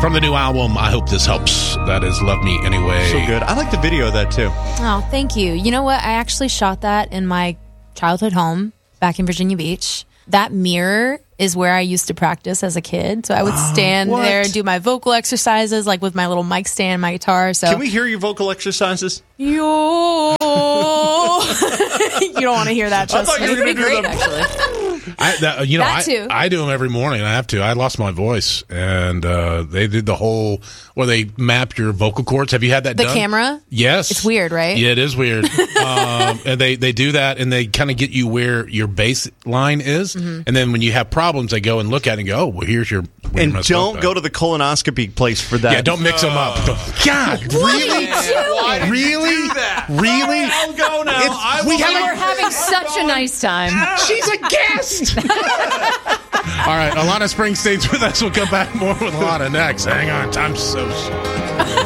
From the new album, I Hope This Helps. That is Love Me Anyway. So good. I like the video of that, too. Oh, thank you. You know what? I actually shot that in my childhood home back in Virginia Beach. That mirror is where I used to practice as a kid. So I would stand there and do my vocal exercises, like with my little mic stand, my guitar. So Can we hear your vocal exercises? Yo. You don't want to hear that. Trust thought me. you were It'd be gonna do great, actually. I too. I do them every morning. I have to. I lost my voice, and they did the whole where they map your vocal cords. Have you had that The done? camera? Yes. It's weird, right? Yeah, it is weird. And they do that, and they kind of get you where your bass line is, and then when you have problems, they go and look at it and go, "Oh, well, here's your." And don't go to the colonoscopy place for that. Yeah, don't mix them up. God, really? Really? Really? I'll go now. We were having such a nice time. She's a guest. All right, Alana Springsteen's with us. We'll come back more with Alana next. Hang on, time's so short.